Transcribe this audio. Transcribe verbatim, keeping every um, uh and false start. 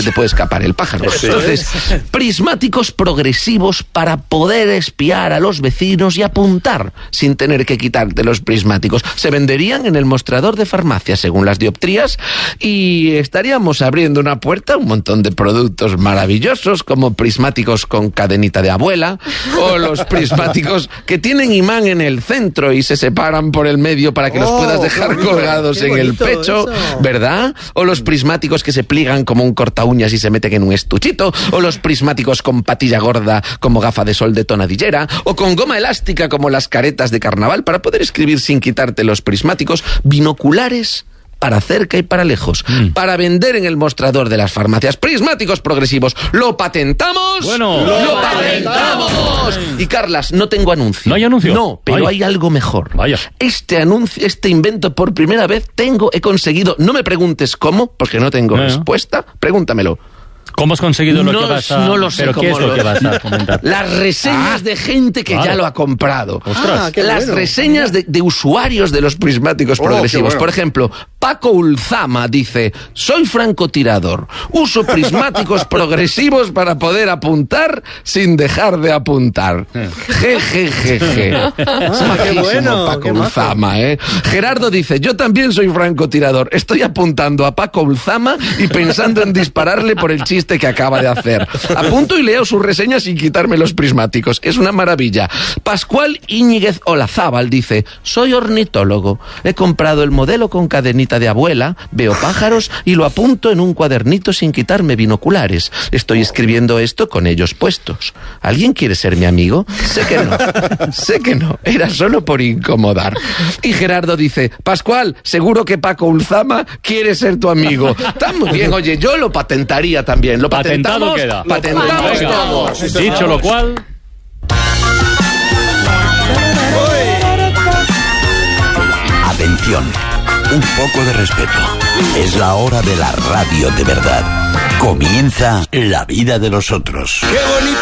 te puede escapar el pájaro. Entonces, prismáticos progresivos para poder espiar a los vecinos y apuntar sin tener que quitarte los prismáticos. Se venderían en el mostrador de farmacia según las dioptrías y estaríamos abriendo una puerta a un montón de productos maravillosos como prismáticos con cadenita de abuela o los prismáticos que tienen imán en el centro y se separan por el medio para que los Oh, puedas dejar bonito, colgados en el pecho, eso. ¿verdad? O los prismáticos que se pliegan como un corta uñas y se meten en un estuchito, o los prismáticos con patilla gorda como gafa de sol de tonadillera, o con goma elástica como las caretas de carnaval para poder escribir sin quitarte los prismáticos, binoculares para cerca y para lejos, mm. para vender en el mostrador de las farmacias. Prismáticos progresivos. ¿Lo patentamos? Bueno. ¡Lo, ¡Lo patentamos! patentamos! Y Carlas, no tengo anuncio. ¿No hay anuncio? No, pero Vaya. hay algo mejor. Vaya. Este anuncio, este invento por primera vez tengo, he conseguido, no me preguntes cómo, porque no tengo no. respuesta, pregúntamelo. ¿Cómo has conseguido lo no, que vas a... No lo sé. ¿Pero qué es lo, lo que vas a comentar? Las reseñas ah, de gente que vale. ya lo ha comprado. Ah, Las bueno. reseñas de, de usuarios de los prismáticos oh, progresivos. bueno. Por ejemplo, Paco Ulzama dice: soy francotirador, uso prismáticos progresivos para poder apuntar sin dejar de apuntar. Je, je, je, je. Ah, qué bueno, Paco qué Ulzama, ¿eh? Gerardo dice: yo también soy francotirador, estoy apuntando a Paco Ulzama y pensando en dispararle por el chiste que acaba de hacer. Apunto y leo sus reseñas sin quitarme los prismáticos. Es una maravilla. Pascual Íñiguez Olazábal dice: soy ornitólogo. He comprado el modelo con cadenita de abuela, veo pájaros y lo apunto en un cuadernito sin quitarme binoculares. Estoy escribiendo esto con ellos puestos. ¿Alguien quiere ser mi amigo? Sé que no. Sé que no. Era solo por incomodar. Y Gerardo dice: Pascual, seguro que Paco Ulzama quiere ser tu amigo. Está muy bien. Oye, yo lo patentaría también. ¿Lo patentamos? Patentado queda. Patentamos Venga. todos. Dicho lo cual... Atención, un poco de respeto. Es la hora de la radio de verdad. Comienza La vida de los otros. ¡Qué bonito!